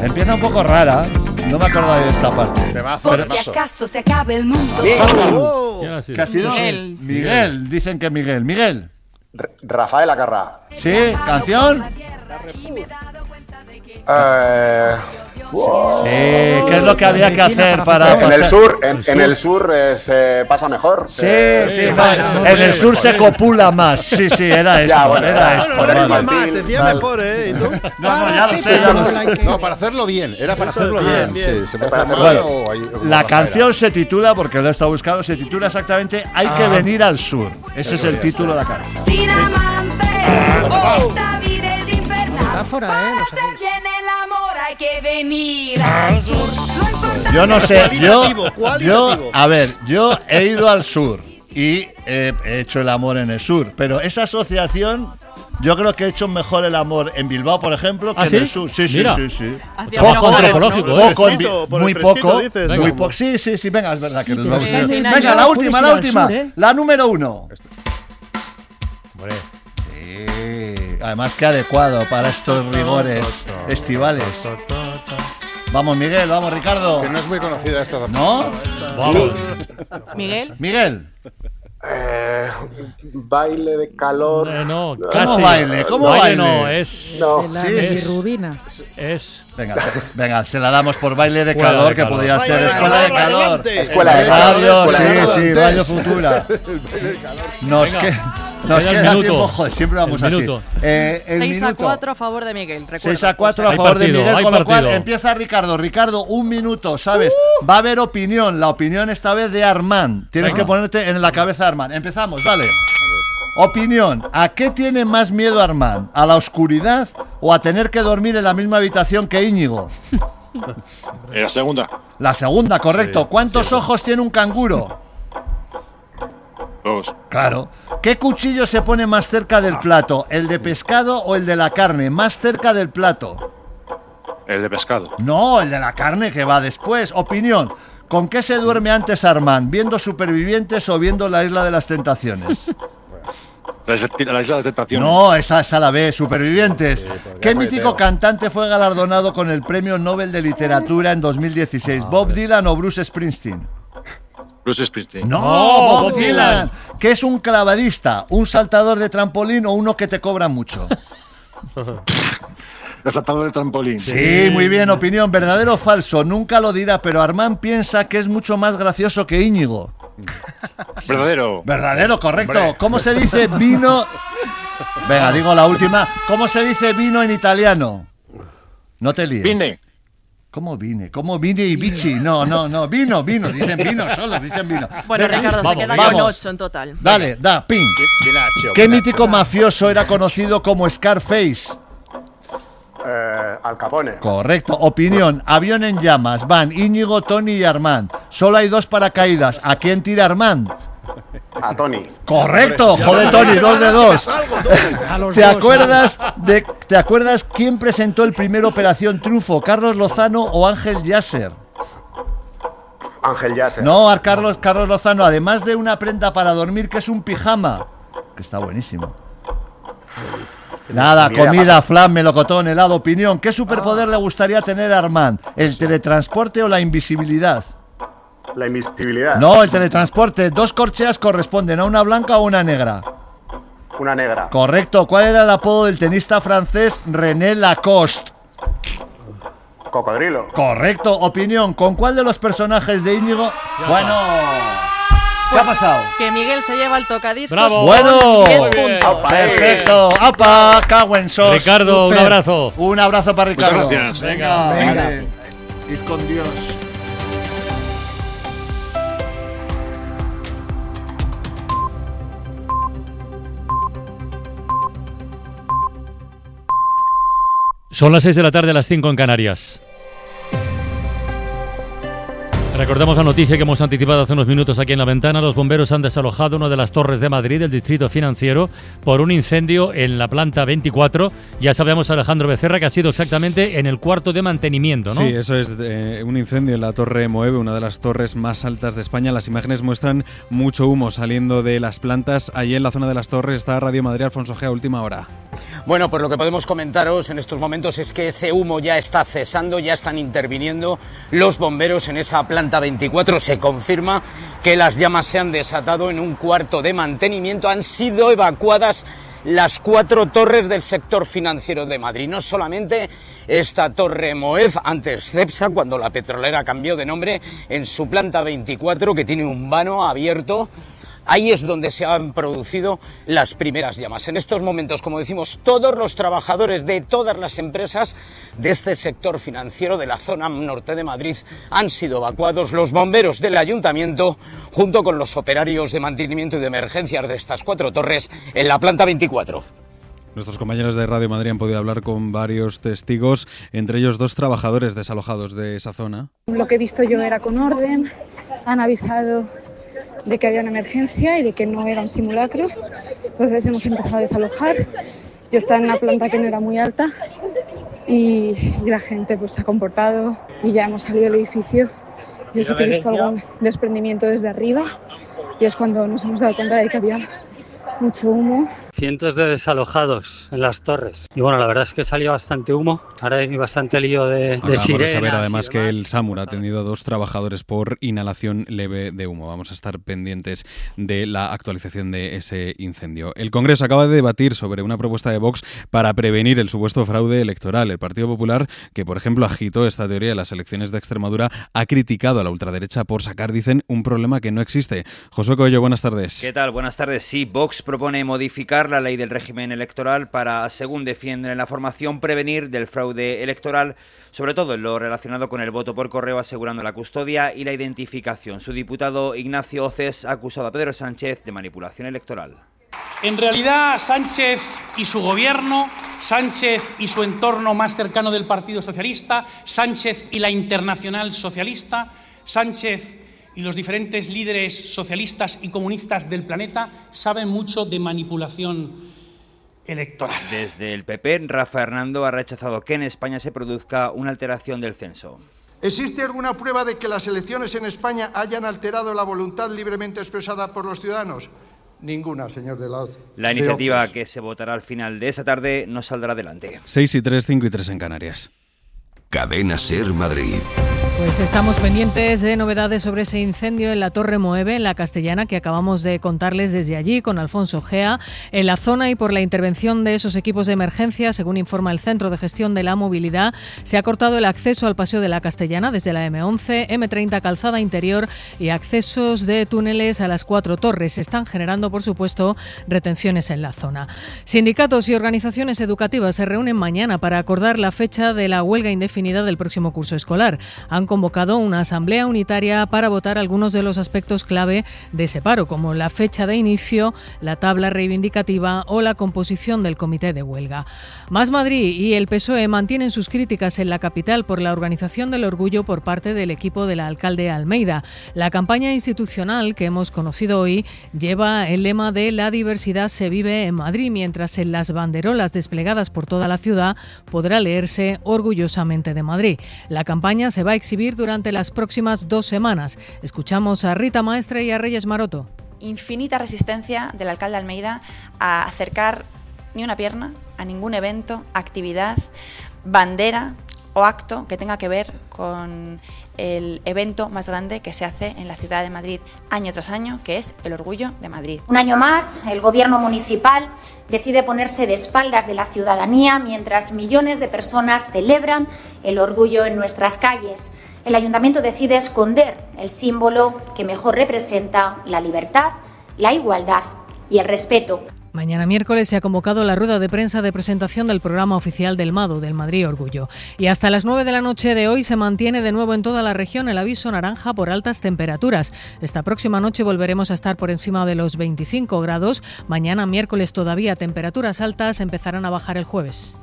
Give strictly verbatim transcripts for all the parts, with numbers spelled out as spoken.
Empieza un poco rara. No me acuerdo de esta parte. Temazo, Pero, temazo. Si acaso se acabe el mundo. Oh. ¿Quién ha sido? ¿qué ha sido? Miguel. Miguel, dicen que Miguel. Miguel. R- Rafael Acarrá. ¿Sí? ¿Canción? Eh, wow. Sí, ¿qué es lo que había que hacer para En el pasar? sur, en, en el sur eh, se pasa mejor. Sí, Se- sí, sí, va, sí, en el sí, sur sí, se sí. copula más. Sí, sí, era esto, Ya, bueno, era ya, esto. bueno, vale. bueno, Más, decía Vale. mejor, ¿eh? ¿Y tú? No, no, ya lo sé, ya lo sé. No, para hacerlo bien. Era para hacerlo bien. bien. Sí, se puede hacer Bueno, mal o ahí- o como La Rafaela. canción se titula, porque lo he estado buscando, se titula exactamente Hay que venir al sur. Ese es el título de la canción. Sin amantes, esta vida es infernal. Metáfora, ¿eh? Lo Para hacer sabéis. bien el amor hay que venir al sur. Lo importante Yo no sé, yo, Cualitativo, yo, cualitativo. a ver, yo he ido al sur y he hecho el amor en el sur, pero esa asociación, yo creo que he hecho mejor el amor en Bilbao, por ejemplo, que ¿Ah, en sí? el sur. Sí, sí, Mira. sí, sí. Hacia Trabajo menos antropológico, ¿no? ¿eh? Poco, en Bi- Fresquito, por el muy fresquito, poco, dices. muy Venga. poco. Sí, sí, sí, venga, es verdad que Sí, nos pero vamos es que a- sin Venga, años la puedes última, ir la al última, sur, ¿eh? la número uno. Hombre, Sí, además que adecuado para estos rigores estivales. Vamos, Miguel, vamos, Ricardo. que no es muy conocida esta. ¿No? Vamos. Miguel. Miguel. eh, baile de calor. Eh, no, ¿Cómo casi. baile? ¿Cómo baile? baile? No, es. No. De la Sí, sí. bilirrubina. Es. Venga, venga, se la damos por baile de Escuela calor, de que calor. podría ser Baile de escuela de calor, calor. adelante. Escuela de Radio, calor, escuela de sí, calor. sí, Radio Futura. Nos, Venga. que, nos Queda el queda minuto. tiempo, joder, siempre vamos El así. minuto. Eh, el seis a minuto. cuatro a favor de Miguel. Recuerda, seis a cuatro a Hay favor de partido, Miguel, hay con lo cual partido. empieza Ricardo. Ricardo, un minuto, ¿sabes? Va a haber opinión, la opinión esta vez de Armand. Tienes Venga. que ponerte en la cabeza de Armand. Empezamos, vale. Opinión, ¿a qué tiene más miedo Armand? ¿A la oscuridad o a tener que dormir en la misma habitación que Íñigo? En la segunda. La segunda, correcto. ¿Cuántos ojos tiene un canguro? Dos. Claro. ¿Qué cuchillo se pone más cerca del plato? ¿El de pescado o el de la carne? Más cerca del plato. El de pescado. No, el de la carne que va después. Opinión. ¿Con qué se duerme antes Armand? ¿Viendo Supervivientes o viendo La Isla de las Tentaciones? La isla, la isla de tentaciones. No, esa es a la B, Supervivientes. Sí, pues ya ¿Qué fue, mítico Teo. cantante fue galardonado con el Premio Nobel de Literatura en dos mil dieciséis? ¿Bob Dylan o Bruce Springsteen? Bruce Springsteen. No, No, Bob Bob Dylan. Dylan. ¿Qué es un clavadista? ¿Un saltador de trampolín o uno que te cobra mucho? El saltador de trampolín. Sí, muy bien, opinión. ¿Verdadero o falso? Nunca lo dirá, pero Armand piensa que es mucho más gracioso que Íñigo. Verdadero. Verdadero, correcto. Hombre. ¿Cómo se dice vino? Venga, digo la última. ¿Cómo se dice vino en italiano? No te líes. Vine. ¿Cómo vine? ¿Cómo vine y bici? No, no, no. Vino, vino. Dicen vino solo, dicen vino. Bueno, Venga, Ricardo, vamos, se queda vamos. con ocho en total. Dale, da, ping. Vinacho, ¿Qué Vinacho. mítico mafioso era conocido como Scarface? Eh, Al Capone. Correcto. Opinión. Avión en llamas. Van Íñigo, Tony y Armand. Solo hay dos paracaídas. ¿A quién tira Armand? A Tony. Correcto. Joder, Tony, dos de dos. A los ¿Te dos, acuerdas de, ¿Te acuerdas quién presentó el primer Operación Triunfo? ¿Carlos Lozano o Ángel Yasser? Ángel Yasser. No, a Carlos, Carlos Lozano. Además de una prenda para dormir, que es un pijama. Que está buenísimo. Nada, Ni idea, comida, flan, melocotón, helado, opinión. ¿Qué superpoder le gustaría tener a Armand? ¿El teletransporte o la invisibilidad? La invisibilidad. No, el teletransporte. Dos corcheas corresponden a una blanca o una negra. Una negra. Correcto. ¿Cuál era el apodo del tenista francés René Lacoste? Cocodrilo. Correcto. Opinión. ¿Con cuál de los personajes de Íñigo? Bueno. ¿Qué ha pasado? Que Miguel se lleva el tocadiscos Bravo. con Bueno. diez Muy bien. puntos. Opa, Perfecto. ¡Apa! ¡Cago en sos! Ricardo, un Super. abrazo. Un abrazo para Ricardo. Muchas gracias. Venga, Venga. vale. Id con Dios. Son las seis de la tarde, a las cinco en Canarias. Recordamos la noticia que hemos anticipado hace unos minutos aquí en La Ventana. Los bomberos han desalojado una de las torres de Madrid, del distrito financiero, por un incendio en la planta veinticuatro. Ya sabemos, Alejandro Becerra, que ha sido exactamente en el cuarto de mantenimiento, ¿no? Sí, eso es eh, un incendio en la Torre Moeve, una de las torres más altas de España. Las imágenes muestran mucho humo saliendo de las plantas. Allí en la zona de las torres está Radio Madrid, Alfonso Gea, última hora. Bueno, pues lo que podemos comentaros en estos momentos es que ese humo ya está cesando, ya están interviniendo los bomberos en esa planta veinticuatro. Se confirma que las llamas se han desatado en un cuarto de mantenimiento. Han sido evacuadas las cuatro torres del sector financiero de Madrid. No solamente esta torre Moev, antes Cepsa, cuando la petrolera cambió de nombre, en su planta veinticuatro, que tiene un vano abierto. Ahí es donde se han producido las primeras llamas. En estos momentos, como decimos, todos los trabajadores de todas las empresas de este sector financiero de la zona norte de Madrid han sido evacuados. Los bomberos del ayuntamiento, junto con los operarios de mantenimiento y de emergencias de estas cuatro torres en la planta veinticuatro. Nuestros compañeros de Radio Madrid han podido hablar con varios testigos, entre ellos dos trabajadores desalojados de esa zona. Lo que he visto yo era con orden, han avisado de que había una emergencia y de que no era un simulacro. Entonces hemos empezado a desalojar. Yo estaba en una planta que no era muy alta y, y la gente pues se ha comportado y ya hemos salido del edificio. Yo sí que he visto algún desprendimiento desde arriba y es cuando nos hemos dado cuenta de que había mucho humo. Cientos de desalojados en las torres. Y bueno, la verdad es que salió bastante humo. Ahora hay bastante lío de, de sirenas. Saber además que el SAMUR ha atendido a dos trabajadores por inhalación leve de humo. Vamos a estar pendientes de la actualización de ese incendio. El Congreso acaba de debatir sobre una propuesta de Vox para prevenir el supuesto fraude electoral. El Partido Popular, que por ejemplo agitó esta teoría de las elecciones de Extremadura, ha criticado a la ultraderecha por sacar, dicen, un problema que no existe. Josué Coello, buenas tardes. ¿Qué tal? Buenas tardes. Sí, Vox propone modificar la ley del régimen electoral para, según defienden en la formación, prevenir del fraude electoral, sobre todo en lo relacionado con el voto por correo, asegurando la custodia y la identificación. Su diputado Ignacio Oces ha acusado a Pedro Sánchez de manipulación electoral. En realidad, Sánchez y su gobierno, Sánchez y su entorno más cercano del Partido Socialista, Sánchez y la Internacional Socialista, Sánchez y los diferentes líderes socialistas y comunistas del planeta saben mucho de manipulación electoral. Desde el P P, Rafa Hernando ha rechazado que en España se produzca una alteración del censo. ¿Existe alguna prueba de que las elecciones en España hayan alterado la voluntad libremente expresada por los ciudadanos? Ninguna, señor de la La iniciativa que se votará al final de esta tarde no saldrá adelante. seis y tres, cinco y tres en Canarias. Cadena SER Madrid. Pues estamos pendientes de novedades sobre ese incendio en la Torre Moeve, en la Castellana, que acabamos de contarles desde allí con Alfonso Gea. En la zona y por la intervención de esos equipos de emergencia, según informa el Centro de Gestión de la Movilidad, se ha cortado el acceso al Paseo de la Castellana desde la eme once, eme treinta Calzada Interior y accesos de túneles a las cuatro torres. Se están generando, por supuesto, retenciones en la zona. Sindicatos y organizaciones educativas se reúnen mañana para acordar la fecha de la huelga indefinida del próximo curso escolar. Han convocado una asamblea unitaria para votar algunos de los aspectos clave de ese paro, como la fecha de inicio, la tabla reivindicativa o la composición del comité de huelga. Más Madrid y el P S O E mantienen sus críticas en la capital por la organización del orgullo por parte del equipo del alcalde Almeida. La campaña institucional que hemos conocido hoy lleva el lema de "La diversidad se vive en Madrid", mientras en las banderolas desplegadas por toda la ciudad podrá leerse "Orgullosamente de Madrid". La campaña se va a exhibir durante las próximas dos semanas. Escuchamos a Rita Maestre y a Reyes Maroto. Infinita resistencia del alcalde Almeida a acercar ni una pierna a ningún evento, actividad, bandera o acto que tenga que ver con el evento más grande que se hace en la ciudad de Madrid año tras año, que es el Orgullo de Madrid. Un año más, el gobierno municipal decide ponerse de espaldas de la ciudadanía mientras millones de personas celebran el orgullo en nuestras calles. El ayuntamiento decide esconder el símbolo que mejor representa la libertad, la igualdad y el respeto. Mañana miércoles se ha convocado la rueda de prensa de presentación del programa oficial del MADO, del Madrid Orgullo. Y hasta las nueve de la noche de hoy se mantiene de nuevo en toda la región el aviso naranja por altas temperaturas. Esta próxima noche volveremos a estar por encima de los veinticinco grados. Mañana miércoles todavía temperaturas altas, empezarán a bajar el jueves.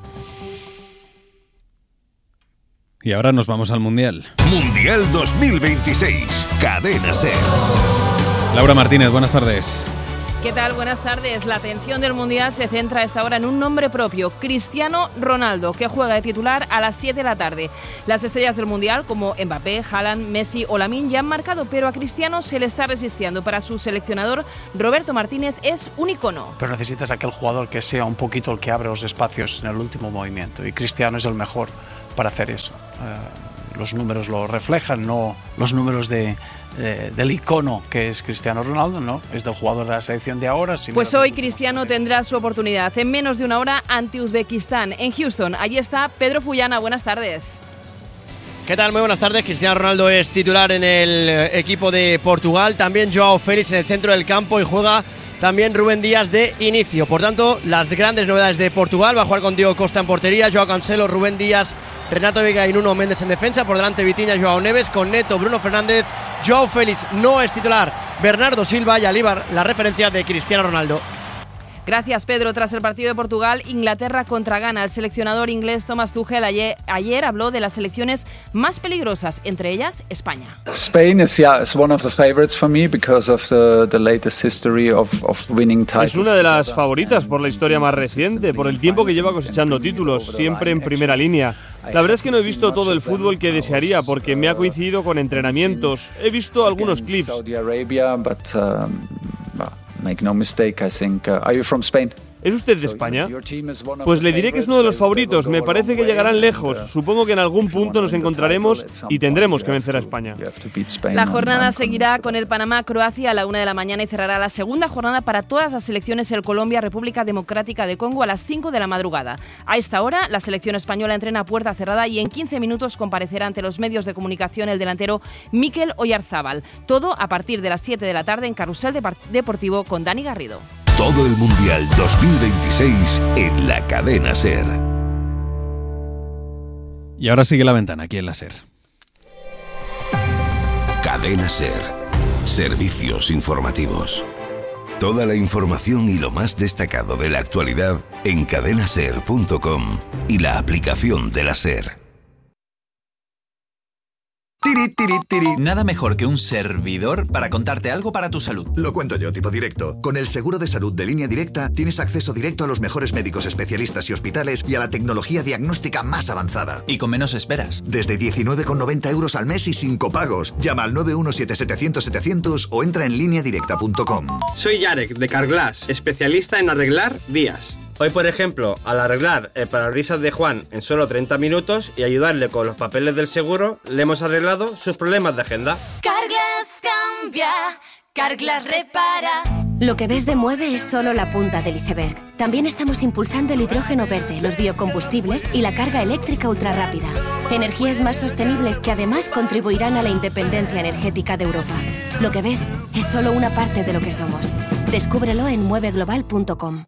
Y ahora nos vamos al Mundial. Mundial dos mil veintiséis. Cadena SER. Laura Martínez, buenas tardes. ¿Qué tal? Buenas tardes. La atención del Mundial se centra a esta hora en un nombre propio, Cristiano Ronaldo, que juega de titular a las siete de la tarde. Las estrellas del Mundial, como Mbappé, Haaland, Messi o Lamine, ya han marcado, pero a Cristiano se le está resistiendo. Para su seleccionador, Roberto Martínez, es un icono. Pero necesitas aquel jugador que sea un poquito el que abre los espacios en el último movimiento, y Cristiano es el mejor para hacer eso. Uh, los números lo reflejan, no los números de... Eh, del icono que es Cristiano Ronaldo, no, es del jugador de la selección de ahora. Si pues hoy Cristiano tendrá su oportunidad en menos de una hora ante Uzbekistán, en Houston. Allí está Pedro Fullana, buenas tardes. ¿Qué tal? Muy buenas tardes. Cristiano Ronaldo es titular en el equipo de Portugal, también Joao Félix en el centro del campo y juega también Rubén Díaz de inicio. Por tanto, las grandes novedades de Portugal: va a jugar con Diego Costa en portería, Joao Cancelo, Rubén Díaz, Renato Veiga y Nuno Méndez en defensa, por delante Vitinha, Joao Neves, con Neto, Bruno Fernández. Joao Félix no es titular, Bernardo Silva y Alíbar, la referencia de Cristiano Ronaldo. Gracias, Pedro. Tras el partido de Portugal, Inglaterra contra Ghana, el seleccionador inglés Thomas Tuchel ayer, ayer habló de las selecciones más peligrosas, entre ellas España. Spain is yeah, is one of the favorites for me because of the, the latest history of, of winning titles. Es una de las favoritas por la historia más reciente, por el tiempo que lleva cosechando títulos, siempre en primera línea. La verdad es que no he visto todo el fútbol que desearía porque me ha coincidido con entrenamientos. He visto algunos clips. Make no mistake, I think. Uh, are you from Spain? ¿Es usted de España? Pues le diré que es uno de los favoritos. Me parece que llegarán lejos. Supongo que en algún punto nos encontraremos y tendremos que vencer a España. La jornada seguirá con el Panamá-Croacia a la una de la mañana y cerrará la segunda jornada para todas las selecciones el Colombia-República Democrática de Congo a las cinco de la madrugada. A esta hora, la selección española entrena a puerta cerrada y en quince minutos comparecerá ante los medios de comunicación el delantero Mikel Oyarzábal. Todo a partir de las siete de la tarde en Carrusel Deportivo con Dani Garrido. Todo el Mundial dos mil veintiséis en la cadena SER. Y ahora sigue La Ventana aquí en la SER. Cadena SER. Servicios informativos. Toda la información y lo más destacado de la actualidad en cadena ser punto com y la aplicación de la SER. Tiri, tiri, tiri. Nada mejor que un servidor para contarte algo para tu salud. Lo cuento yo, tipo directo. Con el seguro de salud de Línea Directa tienes acceso directo a los mejores médicos especialistas y hospitales y a la tecnología diagnóstica más avanzada. Y con menos esperas. Desde diecinueve con noventa euros al mes y sin copagos. Llama al nueve uno siete setecientos setecientos o entra en línea directa punto com. Soy Yarek, de Carglass, especialista en arreglar vías. Hoy, por ejemplo, al arreglar el parabrisas de Juan en solo treinta minutos y ayudarle con los papeles del seguro, le hemos arreglado sus problemas de agenda. Carglass cambia, Carglass repara. Lo que ves de Mueve es solo la punta del iceberg. También estamos impulsando el hidrógeno verde, los biocombustibles y la carga eléctrica ultrarrápida. Energías más sostenibles que además contribuirán a la independencia energética de Europa. Lo que ves es solo una parte de lo que somos. Descúbrelo en mueve global punto com.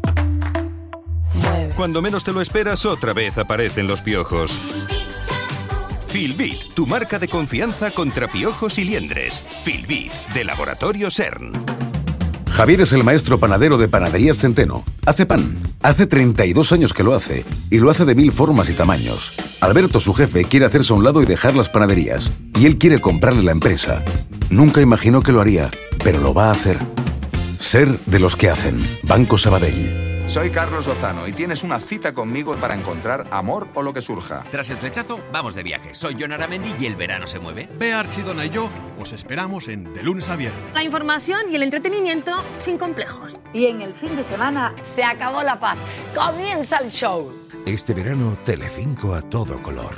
Cuando menos te lo esperas, otra vez aparecen los piojos. Filbit, tu marca de confianza contra piojos y liendres. Filbit, de Laboratorio CERN. Javier es el maestro panadero de Panaderías Centeno. Hace pan. Hace treinta y dos años que lo hace. Y lo hace de mil formas y tamaños. Alberto, su jefe, quiere hacerse a un lado y dejar las panaderías. Y él quiere comprarle la empresa. Nunca imaginó que lo haría, pero lo va a hacer. Ser de los que hacen. Banco Sabadell. Soy Carlos Lozano y tienes una cita conmigo para encontrar amor o lo que surja. Tras el flechazo, vamos de viaje. Soy Jon Aramendi y el verano se mueve. Bea Archidona y yo os esperamos en De Lunes a Viernes. La información y el entretenimiento sin complejos. Y en el fin de semana se acabó la paz. Comienza el show. Este verano, Telecinco a todo color.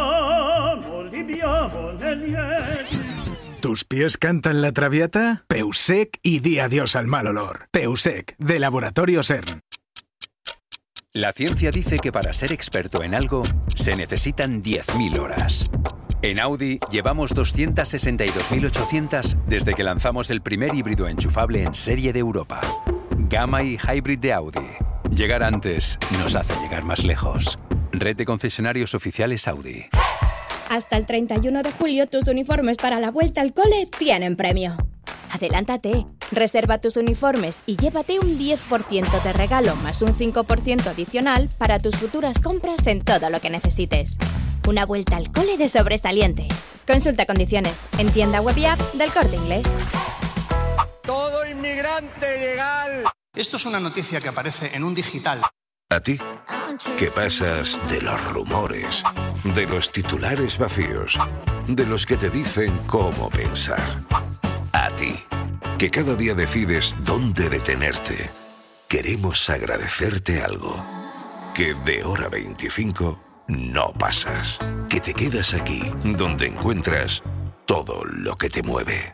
¿Tus pies cantan la traviata? Peusec y di adiós al mal olor. Peusec, de Laboratorio CERN. La ciencia dice que para ser experto en algo se necesitan diez mil horas. En Audi llevamos doscientas sesenta y dos mil ochocientas desde que lanzamos el primer híbrido enchufable en serie de Europa. Gamma y Hybrid de Audi. Llegar antes nos hace llegar más lejos. Red de concesionarios oficiales Audi. Hasta el treinta y uno de julio tus uniformes para la vuelta al cole tienen premio. Adelántate, reserva tus uniformes y llévate un diez por ciento de regalo más un cinco por ciento adicional para tus futuras compras en todo lo que necesites. Una vuelta al cole de sobresaliente. Consulta condiciones en tienda web y app del Corte Inglés. Todo inmigrante ilegal. Esto es una noticia que aparece en un digital. ¿A ti? ¿Qué pasas de los rumores, de los titulares vacíos, de los que te dicen cómo pensar? A ti, que cada día decides dónde detenerte. Queremos agradecerte algo. Que de hora veinticinco no pasas. Que te quedas aquí, donde encuentras todo lo que te mueve.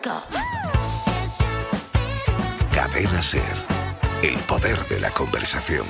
Cadena SER. El poder de la conversación.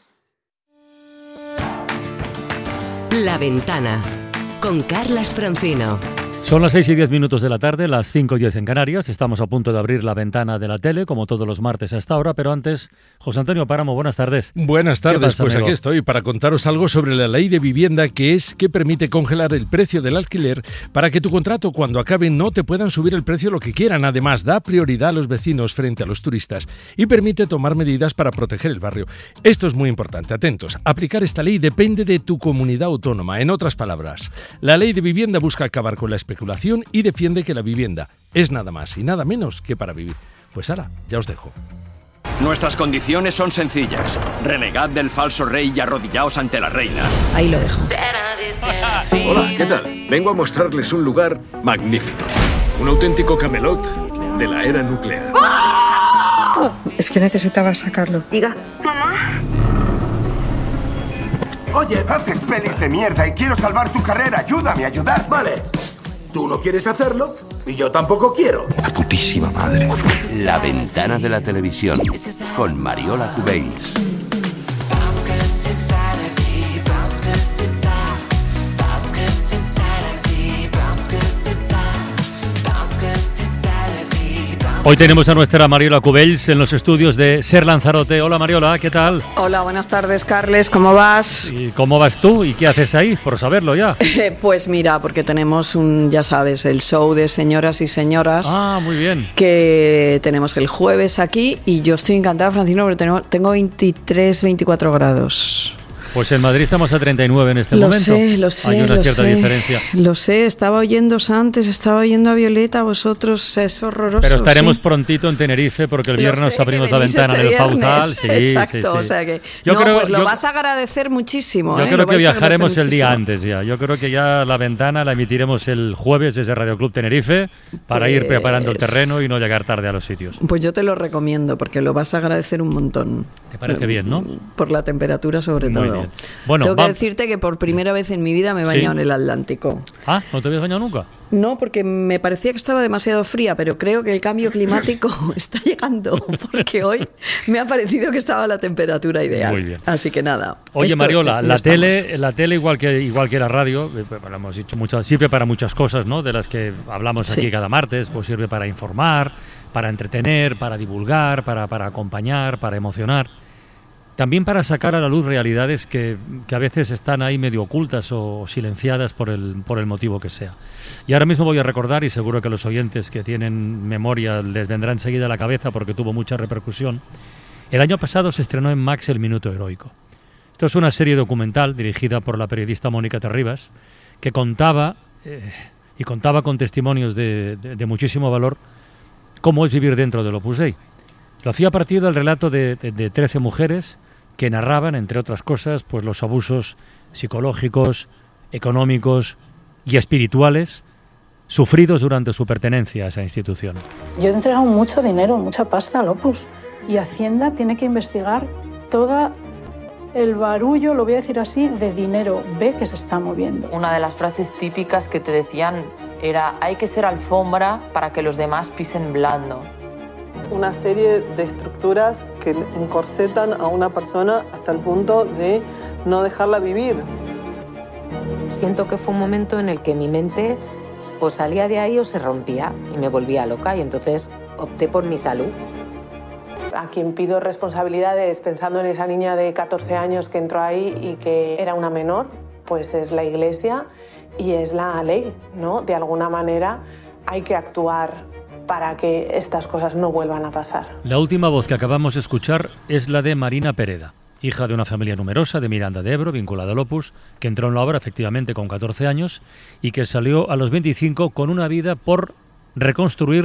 La Ventana, con Carlas Francino. Son las seis y diez minutos de la tarde, las cinco y diez en Canarias. Estamos a punto de abrir la ventana de la tele, como todos los martes a esta hora, pero antes, José Antonio Páramo, buenas tardes. Buenas tardes, pasa, pues amigo? Aquí estoy para contaros algo sobre la ley de vivienda, que es que permite congelar el precio del alquiler para que tu contrato, cuando acabe, no te puedan subir el precio lo que quieran. Además, da prioridad a los vecinos frente a los turistas y permite tomar medidas para proteger el barrio. Esto es muy importante, atentos. Aplicar esta ley depende de tu comunidad autónoma. En otras palabras, la ley de vivienda busca acabar con la especulación y defiende que la vivienda es nada más y nada menos que para vivir. Pues ahora, ya os dejo. Nuestras condiciones son sencillas. Renegad del falso rey y arrodillaos ante la reina. Ahí lo dejo. Hola, ¿qué tal? Vengo a mostrarles un lugar magnífico. Un auténtico Camelot de la era nuclear. Es que necesitaba sacarlo. Diga. Oye, haces pelis de mierda y quiero salvar tu carrera. Ayúdame a ayudar. Vale. Tú no quieres hacerlo y yo tampoco quiero. La putísima madre. La ventana de la televisión con Mariola Cubells. Hoy tenemos a nuestra Mariola Cubells en los estudios de SER Lanzarote. Hola Mariola, ¿qué tal? Hola, buenas tardes, Carles, ¿cómo vas? ¿Y cómo vas tú? ¿Y qué haces ahí? Por saberlo ya. Pues mira, porque tenemos un, ya sabes, el show de señoras y señoras. Ah, muy bien. Que tenemos el jueves aquí y yo estoy encantada, Francino, porque tengo, tengo veintitrés, veinticuatro grados. Pues en Madrid estamos a treinta y nueve en este lo momento. Lo sé, lo sé, Hay una lo cierta sé, diferencia. Lo sé, estaba oyéndoos antes, estaba oyendo a Violeta, vosotros, es horroroso. Pero estaremos sí. prontito en Tenerife porque el Lo viernes sé, abrimos la venís ventana este en el Fauzal. Sí, Exacto, sí, sí. o sea que... Yo no, creo, pues lo yo, vas a agradecer muchísimo. Yo ¿eh? creo lo que viajaremos el día muchísimo. antes ya. Yo creo que ya la ventana la emitiremos el jueves desde Radio Club Tenerife para pues... ir preparando el terreno y no llegar tarde a los sitios. Pues yo te lo recomiendo porque lo vas a agradecer un montón. ¿Te parece bien, no? Por la temperatura sobre Muy todo. Bien. Bueno, Tengo que va... decirte que por primera vez en mi vida me he bañado ¿Sí? en el Atlántico. Ah, ¿no te habías bañado nunca? No, porque me parecía que estaba demasiado fría, pero creo que el cambio climático está llegando, porque hoy me ha parecido que estaba la temperatura ideal. Muy bien. Así que nada. Oye, esto, Mariola, no la estamos. tele, la tele igual que igual que la radio, eh, lo hemos dicho muchas, sirve para muchas cosas, ¿no? De las que hablamos Sí. aquí cada martes, pues sirve para informar, para entretener, para divulgar, para, para acompañar, para emocionar. También para sacar a la luz realidades que, que a veces están ahí medio ocultas o silenciadas por el, por el motivo que sea. Y ahora mismo voy a recordar, y seguro que los oyentes que tienen memoria les vendrá enseguida a la cabeza porque tuvo mucha repercusión, el año pasado se estrenó en Max El Minuto Heroico. Esto es una serie documental dirigida por la periodista Mónica Terribas que contaba, eh, y contaba con testimonios de, de, de muchísimo valor, cómo es vivir dentro del Opus Dei. Lo hacía a partir del relato de, de, de trece mujeres que narraban, entre otras cosas, pues los abusos psicológicos, económicos y espirituales sufridos durante su pertenencia a esa institución. Yo he entregado mucho dinero, mucha pasta al Opus, y Hacienda tiene que investigar todo el barullo, lo voy a decir así, de dinero B que se está moviendo. Una de las frases típicas que te decían era: hay que ser alfombra para que los demás pisen blando. Una serie de estructuras que encorsetan a una persona hasta el punto de no dejarla vivir. Siento que fue un momento en el que mi mente o salía de ahí o se rompía y me volvía loca, y entonces opté por mi salud. A quien pido responsabilidades pensando en esa niña de catorce años que entró ahí y que era una menor, pues es la Iglesia y es la ley, ¿no? De alguna manera hay que actuar para que estas cosas no vuelvan a pasar. La última voz que acabamos de escuchar es la de Marina Pereda, hija de una familia numerosa de Miranda de Ebro, vinculada al Opus, que entró en la obra efectivamente con catorce años y que salió a los veinticinco con una vida por reconstruir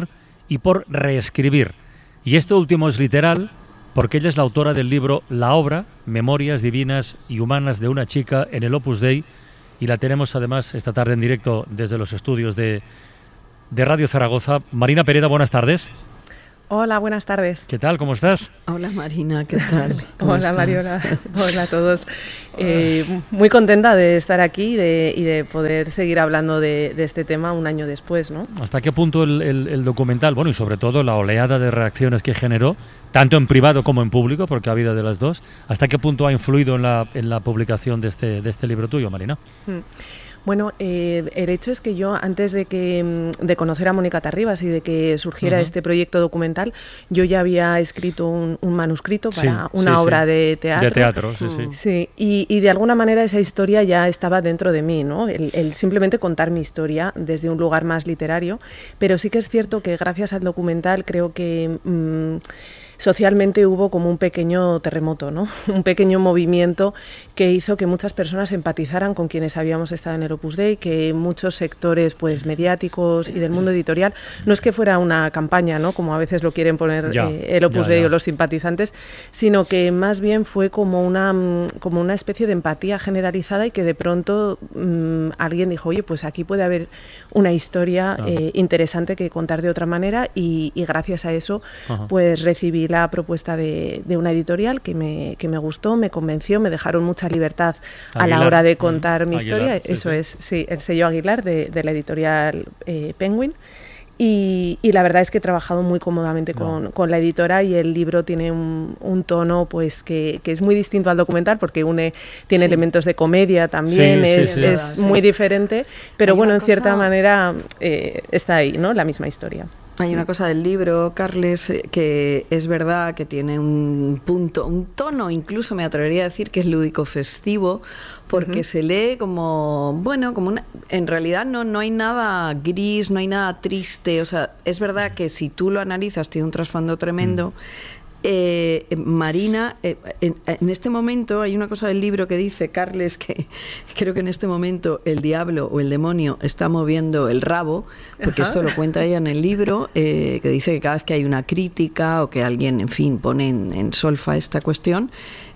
y por reescribir. Y esto último es literal, porque ella es la autora del libro La obra, Memorias divinas y humanas de una chica en el Opus Dei, y la tenemos además esta tarde en directo desde los estudios de, de Radio Zaragoza. Marina Pereda, buenas tardes. Hola, buenas tardes. ¿Qué tal? ¿Cómo estás? Hola Marina, ¿qué tal? Hola estás? Mariola, hola a todos. Eh, muy contenta de estar aquí y de, y de poder seguir hablando de, de este tema un año después, ¿no? ¿Hasta qué punto el, el, el documental, bueno, y sobre todo la oleada de reacciones que generó, tanto en privado como en público, porque ha habido de las dos, hasta qué punto ha influido en la, en la publicación de este, de este libro tuyo, Marina? Mm. Bueno, eh, el hecho es que yo, antes de que de conocer a Mónica Tarribas y de que surgiera uh-huh. este proyecto documental, yo ya había escrito un, un manuscrito para sí, una sí, obra sí. de teatro. De teatro, sí, sí. sí y, y de alguna manera esa historia ya estaba dentro de mí, ¿no? El, el simplemente contar mi historia desde un lugar más literario, pero sí que es cierto que gracias al documental creo que... Mmm, socialmente hubo como un pequeño terremoto, ¿no? Un pequeño movimiento que hizo que muchas personas empatizaran con quienes habíamos estado en el Opus Dei, que muchos sectores pues mediáticos y del mundo editorial, no es que fuera una campaña, ¿no? Como a veces lo quieren poner ya, eh, el Opus ya, Dei ya. o los simpatizantes, sino que más bien fue como una, como una especie de empatía generalizada y que de pronto mmm, alguien dijo, oye, pues aquí puede haber una historia ah. eh, interesante que contar de otra manera y, y gracias a eso Ajá. pues recibí la propuesta de, de una editorial que me, que me gustó, me convenció, me dejaron mucha libertad Aguilar. a la hora de contar mi Aguilar, historia. Sí, Eso sí. es, sí, el sello Aguilar de, de la editorial eh, Penguin. Y, y la verdad es que he trabajado muy cómodamente no. con, con la editora y el libro tiene un, un tono pues que, que es muy distinto al documental porque une tiene sí. elementos de comedia también, sí, es, sí, sí. es sí. muy diferente, pero Hay bueno, en cosa... cierta manera eh, está ahí, ¿no? La misma historia. Hay una cosa del libro, Carles, que es verdad que tiene un punto, un tono, incluso me atrevería a decir que es lúdico festivo, porque uh-huh. se lee como, bueno, como una, en realidad no, no hay nada gris, no hay nada triste, o sea, es verdad que si tú lo analizas tiene un trasfondo tremendo. Uh-huh. Eh, Marina, eh, en, en este momento hay una cosa del libro que dice, Carles, que creo que en este momento el diablo o el demonio está moviendo el rabo, porque Ajá. esto lo cuenta ella en el libro, eh, que dice que cada vez que hay una crítica o que alguien, en fin, pone en, en solfa esta cuestión,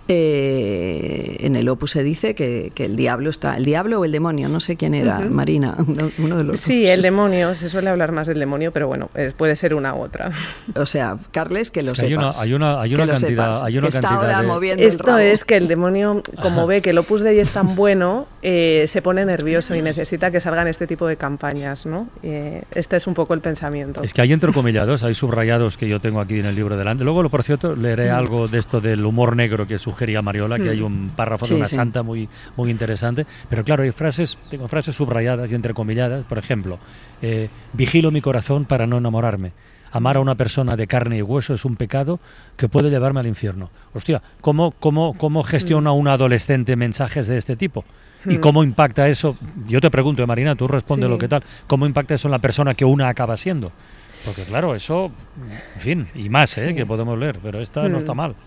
Eh, en el Opus se dice que, que el diablo está, el diablo o el demonio, no sé quién era, uh-huh. Marina, uno, uno de los Sí, dos. el demonio, se suele hablar más del demonio, pero bueno, es, puede ser una u otra. O sea, Carles, que lo es que sepas. Hay una, hay una, hay una cantidad, sepas, hay una que está cantidad ahora de... moviendo Esto el rabo. Es que el demonio, como Ajá. ve que el Opus Dei es tan bueno, eh, se pone nervioso y necesita que salgan este tipo de campañas, ¿no? Eh, este es un poco el pensamiento. Es que hay entrecomillados, hay subrayados que yo tengo aquí en el libro delante. Luego, por cierto, leeré mm. algo de esto del humor negro que sugería Mariola, que mm. hay un párrafo sí, de una sí. santa muy, muy interesante, pero claro, hay frases, tengo frases subrayadas y entrecomilladas, por ejemplo, eh, vigilo mi corazón para no enamorarme. Amar a una persona de carne y hueso es un pecado que puede llevarme al infierno. Hostia, ¿cómo, cómo, cómo gestiona un adolescente mensajes de este tipo? ¿Y cómo impacta eso? Yo te pregunto, Marina, tú responde sí. lo que tal. ¿Cómo impacta eso en la persona que una acaba siendo? Porque claro, eso, en fin, y más, ¿eh? Sí. que podemos leer, pero esta mm. no está mal.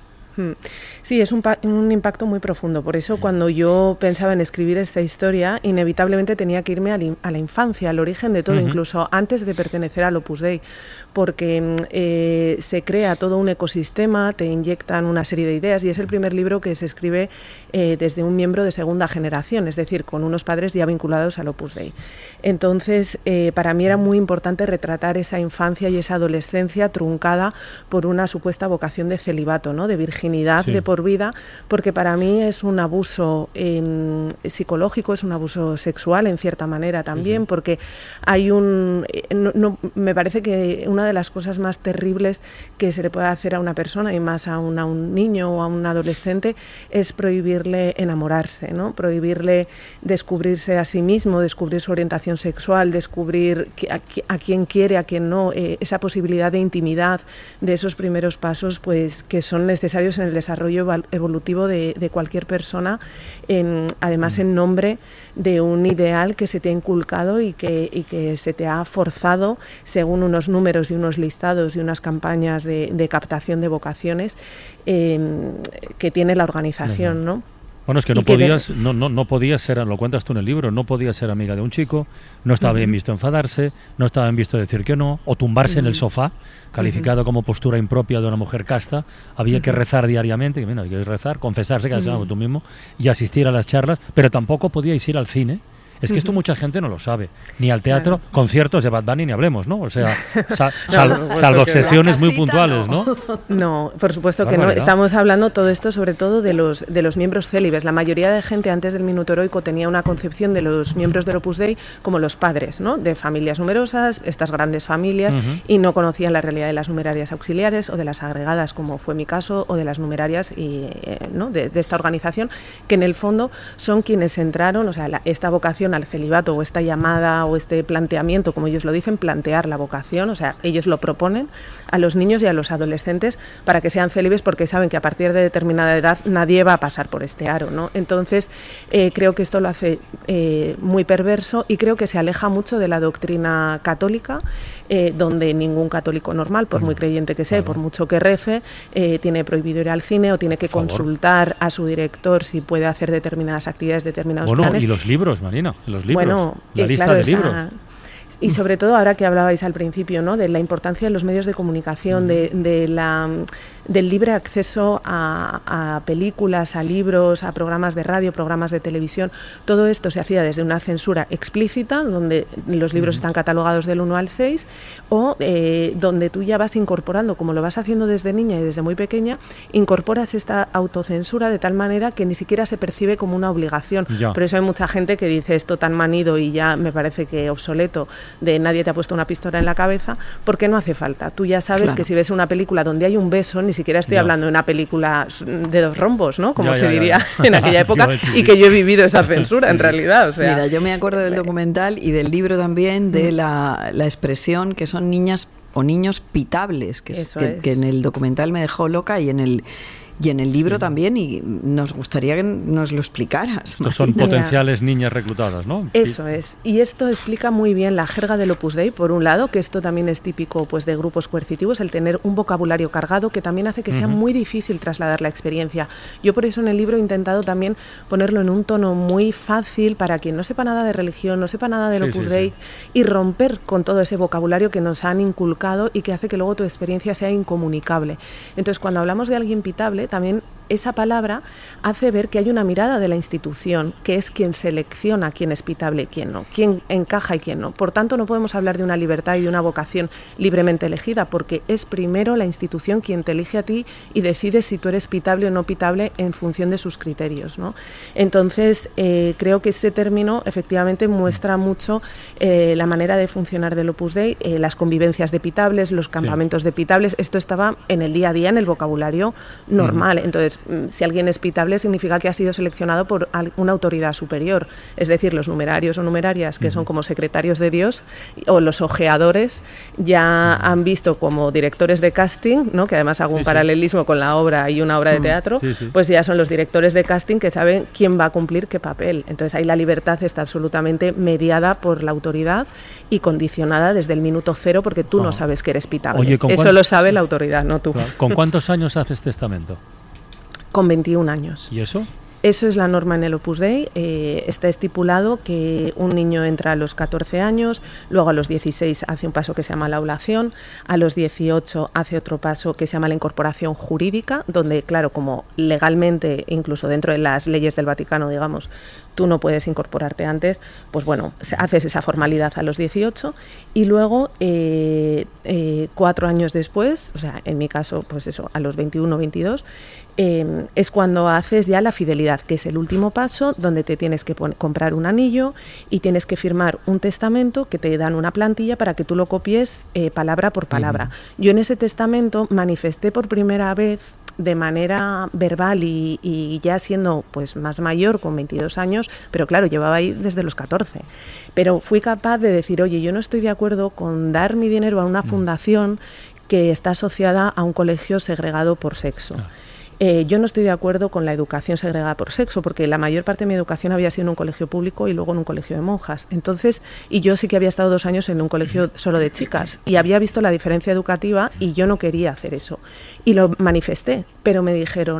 Sí, es un, un impacto muy profundo. Por eso cuando yo pensaba en escribir esta historia, inevitablemente tenía que irme a, li, a la infancia, al origen de todo, uh-huh. incluso antes de pertenecer al Opus Dei, porque eh, se crea todo un ecosistema, te inyectan una serie de ideas y es el primer libro que se escribe eh, desde un miembro de segunda generación, es decir, con unos padres ya vinculados al Opus Dei. Entonces, eh, para mí era muy importante retratar esa infancia y esa adolescencia truncada por una supuesta vocación de celibato, ¿no? De virginidad Sí. de por vida, porque para mí es un abuso eh, psicológico, es un abuso sexual en cierta manera también, sí, sí. porque hay un... No, no, me parece que una de las cosas más terribles que se le puede hacer a una persona, y más a un, a un niño o a un adolescente, es prohibirle enamorarse, ¿no? Prohibirle descubrirse a sí mismo, descubrir su orientación sexual, descubrir a, a quién quiere, a quién no, eh, esa posibilidad de intimidad, de esos primeros pasos, pues que son necesarios en el desarrollo evolutivo de, de cualquier persona, en, además en nombre de un ideal que se te ha inculcado y que, y que se te ha forzado según unos números y unos listados y unas campañas de, de captación de vocaciones eh, que tiene la organización, ¿no? Bueno, es que no podías, no, no, no podías ser, lo cuentas tú en el libro, no podías ser amiga de un chico, no estaba uh-huh. bien visto enfadarse, no estaba bien visto decir que no, o tumbarse uh-huh. en el sofá, calificado uh-huh. como postura impropia de una mujer casta. Había uh-huh. que rezar diariamente, que bueno, hay que rezar, confesarse, que has uh-huh. tú mismo, y asistir a las charlas, pero tampoco podíais ir al cine. Es que uh-huh. esto mucha gente no lo sabe. Ni al teatro, claro. conciertos de Bad Bunny ni hablemos, ¿no? O sea, sal, sal, no, salvo excepciones muy puntuales, ¿no? No, por supuesto que no. Estamos hablando todo esto sobre todo de los de los miembros célibes. La mayoría de gente antes del Minuto Heroico tenía una concepción de los miembros del Opus Dei como los padres, ¿no? De familias numerosas, estas grandes familias, uh-huh. y no conocían la realidad de las numerarias auxiliares o de las agregadas, como fue mi caso, o de las numerarias y, eh, ¿no? de, de esta organización, que en el fondo son quienes entraron, o sea, la, esta vocación al celibato o esta llamada o este planteamiento, como ellos lo dicen, plantear la vocación, o sea, ellos lo proponen a los niños y a los adolescentes para que sean célibes porque saben que a partir de determinada edad nadie va a pasar por este aro, ¿no? Entonces, eh, creo que esto lo hace eh, muy perverso y creo que se aleja mucho de la doctrina católica, eh, donde ningún católico normal, por muy creyente que sea, claro. por mucho que rece, eh, tiene prohibido ir al cine o tiene que consultar a su director si puede hacer determinadas actividades, determinados bueno, planes. Y los libros, Marina, los libros, bueno, la eh, lista claro, de libros. Esa, y sobre todo ahora que hablabais al principio, ¿no? De la importancia de los medios de comunicación, uh-huh. de, de la, del libre acceso a, a películas, a libros, a programas de radio, programas de televisión. Todo esto se hacía desde una censura explícita, donde los libros uh-huh. están catalogados del uno al seis, o eh, donde tú ya vas incorporando, como lo vas haciendo desde niña y desde muy pequeña, incorporas esta autocensura de tal manera que ni siquiera se percibe como una obligación. Ya. Por eso hay mucha gente que dice esto tan manido y ya me parece que obsoleto, de nadie te ha puesto una pistola en la cabeza, porque no hace falta. Tú ya sabes claro. que si ves una película donde hay un beso, ni siquiera estoy ya. hablando de una película de dos rombos, ¿no? Como ya, se ya, diría ya, ya. en aquella época, y que yo he vivido esa censura en realidad. O sea. Mira, yo me acuerdo del documental y del libro también de la, la expresión que son niñas o niños pitables, que, es, que, es. que en el documental me dejó loca y en el Y en el libro también, y nos gustaría que nos lo explicaras. Estos son potenciales niñas reclutadas, ¿no? Eso es. Y esto explica muy bien la jerga del Opus Dei, por un lado, que esto también es típico pues, de grupos coercitivos, el tener un vocabulario cargado que también hace que sea uh-huh. muy difícil trasladar la experiencia. Yo por eso en el libro he intentado también ponerlo en un tono muy fácil para quien no sepa nada de religión, no sepa nada del sí, Opus sí, Dei, sí. y romper con todo ese vocabulario que nos han inculcado y que hace que luego tu experiencia sea incomunicable. Entonces, cuando hablamos de alguien pitable, también esa palabra hace ver que hay una mirada de la institución, que es quien selecciona quién es pitable y quién no, quién encaja y quién no. Por tanto, no podemos hablar de una libertad y de una vocación libremente elegida, porque es primero la institución quien te elige a ti y decide si tú eres pitable o no pitable en función de sus criterios, ¿no? Entonces, eh, creo que ese término efectivamente muestra mucho eh, la manera de funcionar del Opus Dei, eh, las convivencias de pitables, los campamentos sí. de pitables. Esto estaba en el día a día, en el vocabulario normal. Uh-huh. Entonces, si alguien es pitable significa que ha sido seleccionado por una autoridad superior, es decir, los numerarios o numerarias, que uh-huh. son como secretarios de Dios, o los ojeadores, ya uh-huh. han visto como directores de casting, ¿no? Que además hago sí, un paralelismo sí. con la obra y una obra de teatro, sí, sí. pues ya son los directores de casting que saben quién va a cumplir qué papel. Entonces ahí la libertad está absolutamente mediada por la autoridad y condicionada desde el minuto cero, porque tú oh. no sabes que eres pitable. Oye, eso cuánto... lo sabe la autoridad, no tú. ¿Con cuántos años haces testamento? Con veintiún años. ¿Y eso? Eso es la norma en el Opus Dei. Eh, está estipulado que un niño entra a los catorce años, luego a los dieciséis hace un paso que se llama la oblación, a los dieciocho hace otro paso que se llama la incorporación jurídica, donde, claro, como legalmente, incluso dentro de las leyes del Vaticano, digamos, tú no puedes incorporarte antes, pues bueno, haces esa formalidad a los dieciocho y luego eh, eh, cuatro años después, o sea, en mi caso, pues eso, a los veintiuno, veintidós, eh, es cuando haces ya la fidelidad, que es el último paso, donde te tienes que pon- comprar un anillo y tienes que firmar un testamento que te dan una plantilla para que tú lo copies eh, palabra por palabra. Uh-huh. Yo en ese testamento manifesté por primera vez de manera verbal y, y ya siendo pues más mayor, con veintidós años, pero claro, llevaba ahí desde los catorce. Pero fui capaz de decir, oye, yo no estoy de acuerdo con dar mi dinero a una fundación que está asociada a un colegio segregado por sexo. Ah. Eh, yo no estoy de acuerdo con la educación segregada por sexo, porque la mayor parte de mi educación había sido en un colegio público y luego en un colegio de monjas. Entonces, y yo sí que había estado dos años en un colegio solo de chicas y había visto la diferencia educativa y yo no quería hacer eso. Y lo manifesté, pero me dijeron,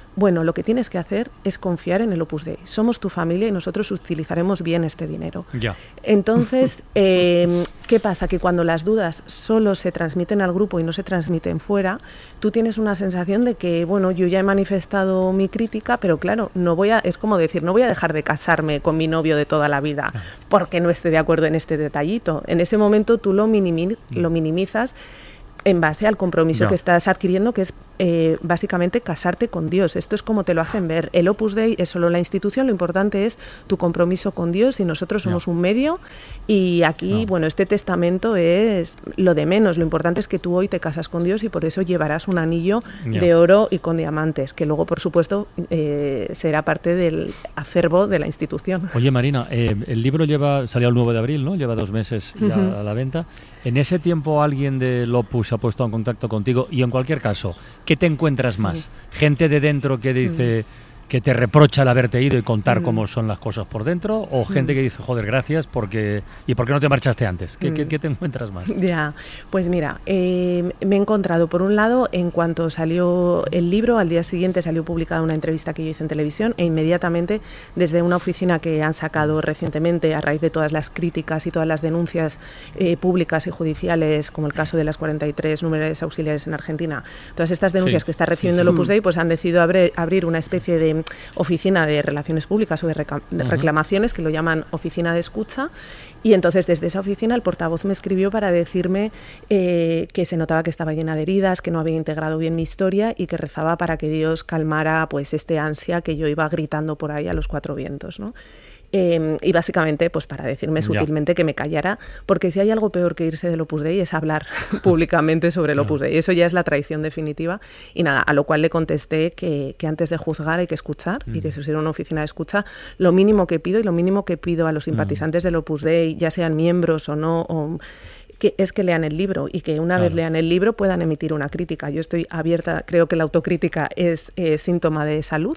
Bueno, lo que tienes que hacer es confiar en el Opus Dei. Somos tu familia y nosotros utilizaremos bien este dinero. Ya. Entonces, eh, ¿qué pasa? Que cuando las dudas solo se transmiten al grupo y no se transmiten fuera, tú tienes una sensación de que, bueno, yo ya he manifestado mi crítica, pero claro, no voy a, es como decir, no voy a dejar de casarme con mi novio de toda la vida porque no esté de acuerdo en este detallito. En ese momento tú lo, minimi- lo minimizas en base al compromiso No. que estás adquiriendo, que es eh, básicamente casarte con Dios. Esto es como te lo hacen ver. El Opus Dei es solo la institución, lo importante es tu compromiso con Dios y nosotros somos No. un medio y aquí, No. bueno, este testamento es lo de menos. Lo importante es que tú hoy te casas con Dios y por eso llevarás un anillo Ya. de oro y con diamantes, que luego, por supuesto, eh, será parte del acervo de la institución. Oye, Marina, eh, el libro lleva salió el nueve de abril, ¿no? Lleva dos meses ya Ujú. a la venta. ¿En ese tiempo alguien del Opus se ha puesto en contacto contigo? Y en cualquier caso, ¿qué te encuentras más? ¿Gente de dentro que dice que te reprocha el haberte ido y contar Mm. cómo son las cosas por dentro? ¿O gente Mm. que dice, joder, gracias, porque ¿y por qué no te marchaste antes? ¿Qué, Mm. qué, qué te encuentras más? Ya, pues mira, eh, me he encontrado, por un lado, en cuanto salió el libro, al día siguiente salió publicada una entrevista que yo hice en televisión e inmediatamente desde una oficina que han sacado recientemente a raíz de todas las críticas y todas las denuncias eh, públicas y judiciales, como el caso de las cuarenta y tres números auxiliares en Argentina, todas estas denuncias Sí, que está sí, recibiendo sí. el Opus Dei, pues han decidido abre- abrir una especie de oficina de relaciones públicas o de, reca- de Ujú. reclamaciones, que lo llaman oficina de escucha, y entonces desde esa oficina el portavoz me escribió para decirme eh, que se notaba que estaba llena de heridas, que no había integrado bien mi historia y que rezaba para que Dios calmara pues este ansia que yo iba gritando por ahí a los cuatro vientos, ¿no? Eh, y básicamente pues para decirme Ya. sutilmente que me callara, porque si hay algo peor que irse del Opus Dei es hablar públicamente sobre el Ya. Opus Dei. Eso ya es la traición definitiva. Y nada, a lo cual le contesté que, que antes de juzgar hay que escuchar y que si hubiera una oficina de escucha, lo mínimo que pido y lo mínimo que pido a los simpatizantes del Opus Dei, ya sean miembros o no, o, que es que lean el libro y que una Claro. vez lean el libro puedan emitir una crítica. Yo estoy abierta, creo que la autocrítica es eh, síntoma de salud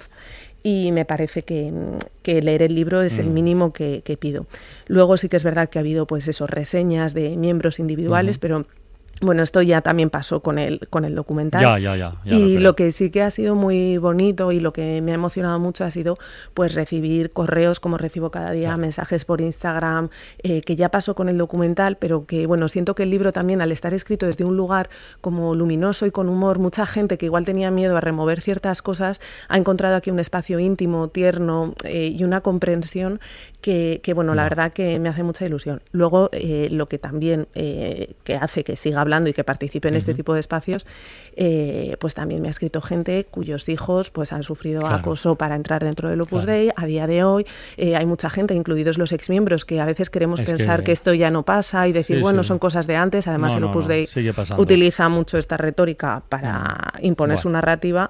y me parece que, que leer el libro es el Mm. mínimo que, que pido. Luego sí que es verdad que ha habido pues eso, reseñas de miembros individuales, Ujú. pero bueno, esto ya también pasó con el, con el documental. Ya, ya, ya, ya lo y creo. lo que sí que ha sido muy bonito y lo que me ha emocionado mucho ha sido pues recibir correos como recibo cada día, Claro. mensajes por Instagram, eh, que ya pasó con el documental, pero que bueno, siento que el libro también, al estar escrito desde un lugar como luminoso y con humor, mucha gente que igual tenía miedo a remover ciertas cosas, ha encontrado aquí un espacio íntimo, tierno eh, y una comprensión que, que bueno, la No. verdad que me hace mucha ilusión. Luego, eh, lo que también eh, que hace que siga hablando y que participe en este Ujú. tipo de espacios, eh, pues también me ha escrito gente cuyos hijos pues han sufrido Claro. acoso para entrar dentro del Opus Claro. Dei. A día de hoy eh, hay mucha gente, incluidos los exmiembros, que a veces queremos Es pensar que... que- esto ya no pasa y decir, Sí, bueno, sí. son cosas de antes. Además, No, el no, Opus no, Dei sigue pasando. utiliza mucho esta retórica para imponer su Bueno. narrativa.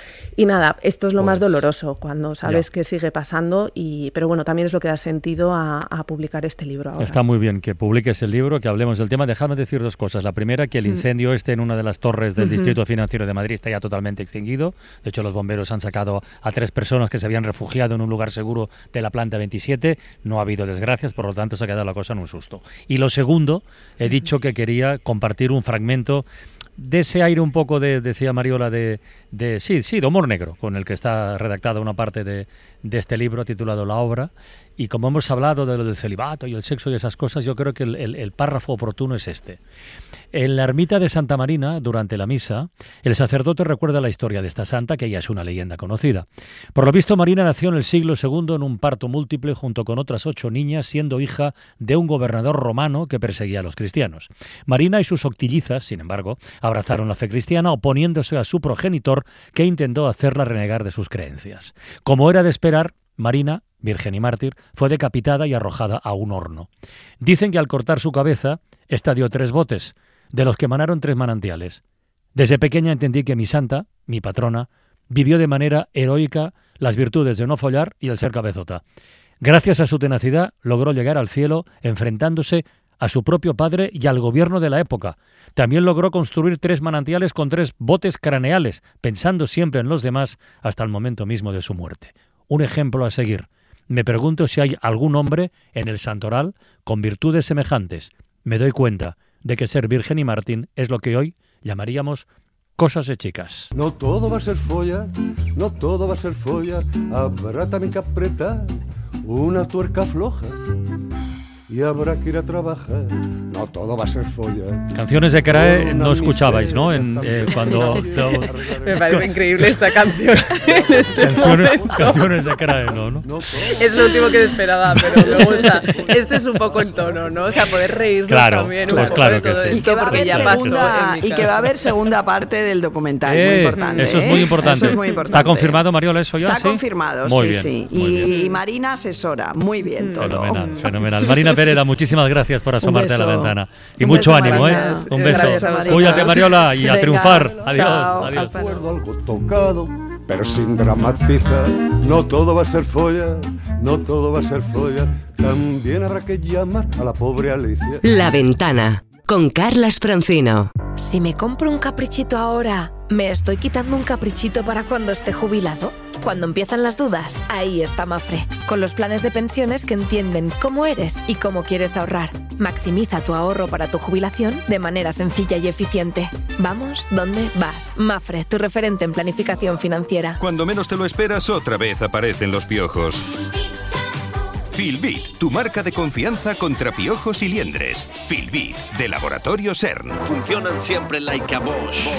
Y nada, esto es lo más Pues, doloroso cuando sabes ya. que sigue pasando, y pero bueno, también es lo que da sentido a, a publicar este libro ahora. Está muy bien que publiques el libro, que hablemos del tema. Dejadme decir dos cosas. La primera, que el Mm. incendio este en una de las torres del Ujú. Distrito Financiero de Madrid está ya totalmente extinguido. De hecho, los bomberos han sacado a tres personas que se habían refugiado en un lugar seguro de la planta veintisiete. No ha habido desgracias, por lo tanto se ha quedado la cosa en un susto. Y lo segundo, he dicho que quería compartir un fragmento de ese aire un poco de, decía Mariola, de, de sí, sí, de humor negro, con el que está redactada una parte de, de este libro titulado La Obra. Y como hemos hablado de lo del celibato y el sexo y esas cosas, yo creo que el, el, el párrafo oportuno es este. En la ermita de Santa Marina, durante la misa, el sacerdote recuerda la historia de esta santa, que ya es una leyenda conocida. Por lo visto, Marina nació en el siglo segundo en un parto múltiple junto con otras ocho niñas, siendo hija de un gobernador romano que perseguía a los cristianos. Marina y sus octillizas, sin embargo, abrazaron la fe cristiana, oponiéndose a su progenitor, que intentó hacerla renegar de sus creencias. Como era de esperar, Marina, virgen y mártir, fue decapitada y arrojada a un horno. Dicen que al cortar su cabeza, ésta dio tres botes, de los que emanaron tres manantiales. Desde pequeña entendí que mi santa, mi patrona, vivió de manera heroica las virtudes de no follar y el ser cabezota. Gracias a su tenacidad, logró llegar al cielo enfrentándose a su propio padre y al gobierno de la época. También logró construir tres manantiales con tres botes craneales, pensando siempre en los demás hasta el momento mismo de su muerte. Un ejemplo a seguir. Me pregunto si hay algún hombre en el santoral con virtudes semejantes. Me doy cuenta de que ser virgen y mártir es lo que hoy llamaríamos Cosas de chicas. No todo va a ser folla, no todo va a ser folla, habrá también que apretar una tuerca floja. Y habrá que ir a trabajar, no todo va a ser folla. Canciones de Crae no escuchabais, ¿no? En, eh, cuando no, me parece increíble esta canción en este canciones, momento. canciones de Crae, ¿no? ¿no? Es lo último que esperaba, pero me gusta. Este es un poco el tono, ¿no? O sea, poder reírnos claro, también pues un poco claro de todo que sí. esto, Y que va a porque haber ya segunda, pasó en mi y que va a casa. haber segunda parte del documental, Eh, muy importante. Eso es ¿eh? muy importante. Eso es muy importante. ¿Está confirmado, Mariola, eso ya? Está ¿sí? confirmado, muy sí, bien, sí. muy Y, bien. y Marina asesora, muy bien todo. Fenomenal, fenomenal. Marina Pereda, muchísimas gracias por asomarte a la ventana. Y Un mucho beso, ánimo, Marina. ¿eh? Un beso. Gracias, Marina. Cuídate, Mariola, y a Venga, triunfar. Adiós, chao, adiós. hasta Recuerdo algo tocado, pero sin dramatizar. No todo va a ser folla, no todo va a ser folla. También habrá que llamar a la pobre Alicia. La Ventana, con Carlas Francino. Si me compro un caprichito ahora, ¿me estoy quitando un caprichito para cuando esté jubilado? Cuando empiezan las dudas, ahí está Mafre, con los planes de pensiones que entienden cómo eres y cómo quieres ahorrar. Maximiza tu ahorro para tu jubilación de manera sencilla y eficiente. Vamos, ¿dónde vas? Mafre, tu referente en planificación financiera. Cuando menos te lo esperas, otra vez aparecen los piojos. Filbit, tu marca de confianza contra piojos y liendres. Filbit, de Laboratorio CERN. Funcionan siempre like a Bosch.